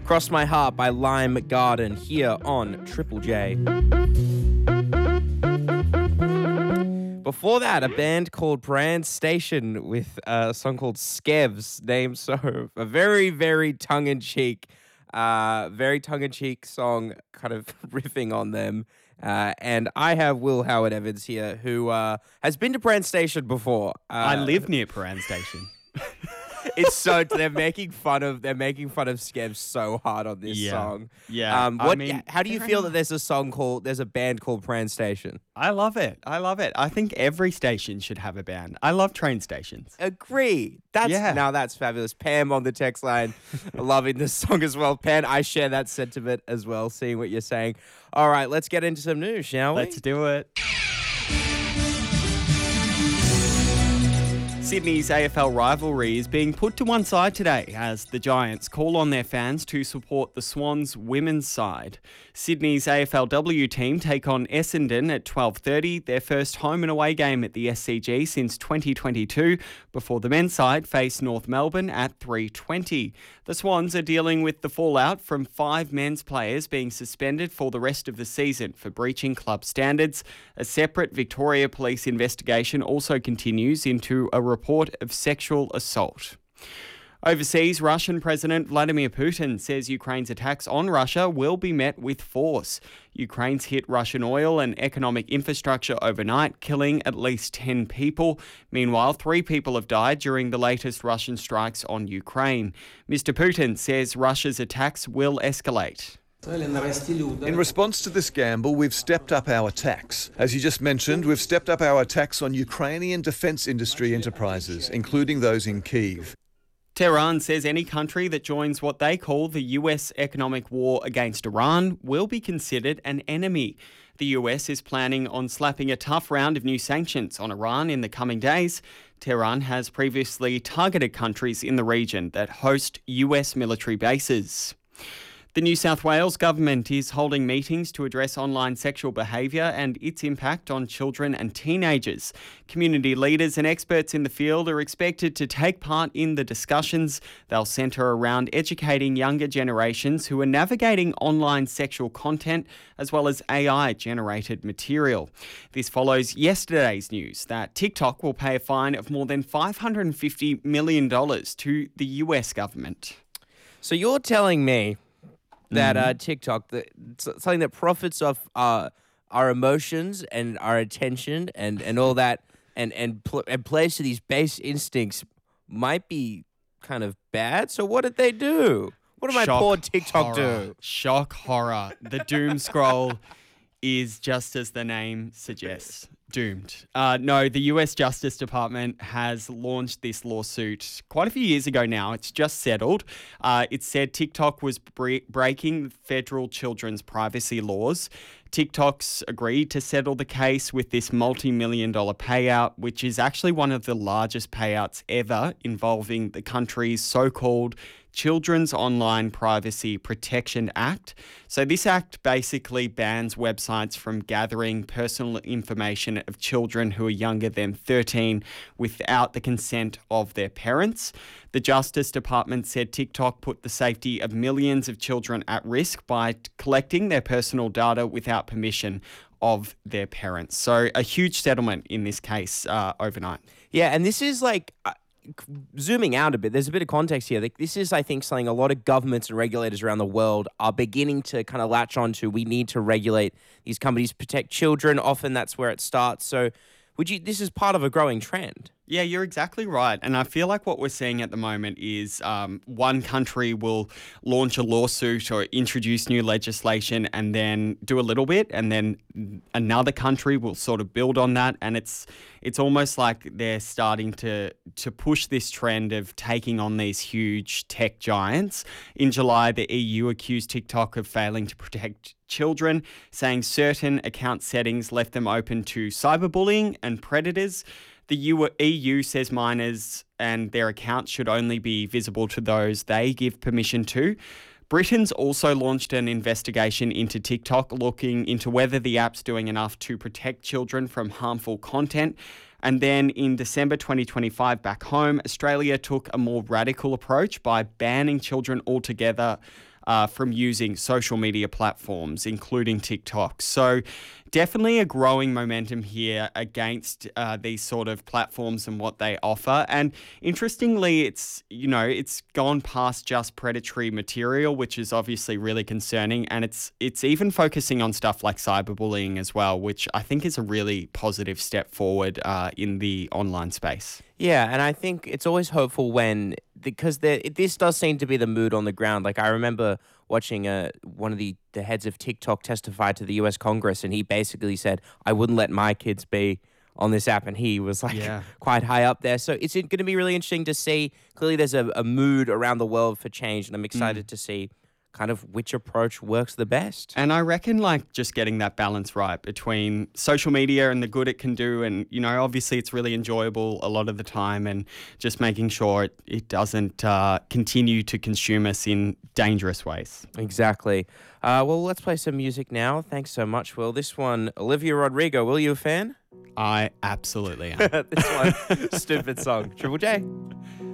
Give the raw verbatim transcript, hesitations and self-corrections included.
Cross My Heart by Lime Garden here on Triple J. Before that, a band called Brand Station with a song called Skevs, named so a very, very tongue-in-cheek, uh, very tongue-in-cheek song, kind of riffing on them. Uh, and I have Will Howard Evans here, who uh, has been to Brand Station before. Uh, I live near Brand Station. It's so they're making fun of they're making fun of Skevs so hard on this Yeah. song. Yeah. Um, what? I mean, how do you fair feel enough. that there's a song called there's a band called Brand Station? I love it. I love it. I think every station should have a band. I love train stations. Agree. That's Yeah. now that's fabulous. Pam on the text line, loving this song as well. Pam, I share that sentiment as well. Seeing what you're saying. All right, let's get into some news, shall we? Let's do it. Sydney's A F L rivalry is being put to one side today as the Giants call on their fans to support the Swans women's side. Sydney's A F L W team take on Essendon at twelve thirty, their first home and away game at the S C G since twenty twenty-two, before the men's side face North Melbourne at three twenty. The Swans are dealing with the fallout from five men's players being suspended for the rest of the season for breaching club standards. A separate Victoria Police investigation also continues into a report of sexual assault. Overseas, Russian President Vladimir Putin says Ukraine's attacks on Russia will be met with force. Ukraine's hit Russian oil and economic infrastructure overnight, killing at least ten people. Meanwhile, three people have died during the latest Russian strikes on Ukraine. Mister Putin says Russia's attacks will escalate. In response to this gamble, we've stepped up our attacks. As you just mentioned, we've stepped up our attacks on Ukrainian defence industry enterprises, including those in Kyiv. Tehran says any country that joins what they call the U S economic war against Iran will be considered an enemy. The U S is planning on slapping a tough round of new sanctions on Iran in the coming days. Tehran has previously targeted countries in the region that host U S military bases. The New South Wales government is holding meetings to address online sexual behaviour and its impact on children and teenagers. Community leaders and experts in the field are expected to take part in the discussions. They'll centre around educating younger generations who are navigating online sexual content as well as A I-generated material. This follows yesterday's news that TikTok will pay a fine of more than five hundred fifty million dollars to the U S government. So you're telling me that uh, TikTok, that something that profits off uh, our emotions and our attention and, and all that, and and, pl- and plays to these base instincts, might be kind of bad. So what did they do? What did my Shock poor TikTok horror. do? Shock horror. The doom scroll is just as the name suggests. Doomed. Uh, no, the U S Justice Department has launched this lawsuit quite a few years ago now. It's just settled. Uh, it said TikTok was bre- breaking federal children's privacy laws. TikTok's agreed to settle the case with this multi-million dollar payout, which is actually one of the largest payouts ever involving the country's so-called Children's Online Privacy Protection Act. So this act basically bans websites from gathering personal information of children who are younger than thirteen without the consent of their parents. The Justice Department said TikTok put the safety of millions of children at risk by t- collecting their personal data without permission of their parents. So a huge settlement in this case uh, overnight. Yeah, and this is like... Uh, zooming out a bit, there's a bit of context here. Like, this is, I think, something a lot of governments and regulators around the world are beginning to kind of latch onto. We need to regulate these companies, protect children. Often that's where it starts. So would you? This is part of a growing trend. Yeah, you're exactly right. And I feel like what we're seeing at the moment is um, one country will launch a lawsuit or introduce new legislation and then do a little bit, and then another country will sort of build on that. And it's it's almost like they're starting to, to push this trend of taking on these huge tech giants. In July, the E U accused TikTok of failing to protect children, saying certain account settings left them open to cyberbullying and predators. The E U says minors and their accounts should only be visible to those they give permission to. Britain's also launched an investigation into TikTok, looking into whether the app's doing enough to protect children from harmful content. And then in December twenty twenty-five, back home, Australia took a more radical approach by banning children altogether uh, from using social media platforms, including TikTok. So definitely a growing momentum here against uh, these sort of platforms and what they offer. And interestingly, it's, you know, it's gone past just predatory material, which is obviously really concerning. And it's it's even focusing on stuff like cyberbullying as well, which I think is a really positive step forward uh, in the online space. Yeah, and I think it's always hopeful when, because there, this does seem to be the mood on the ground. Like, I remember watching uh, one of the, the heads of TikTok testify to the U S Congress, and he basically said, I wouldn't let my kids be on this app, and he was like Yeah. quite high up there. So it's going to be really interesting to see. Clearly, there's a, a mood around the world for change, and I'm excited to see kind of which approach works the best. And I reckon like just getting that balance right between social media and the good it can do. And, you know, obviously it's really enjoyable a lot of the time, and just making sure it, it doesn't uh, continue to consume us in dangerous ways. Exactly. Uh, well, let's play some music now. Thanks so much, Will. This one, Olivia Rodrigo. Will, you a fan? I absolutely am. This one, stupid song. Triple J.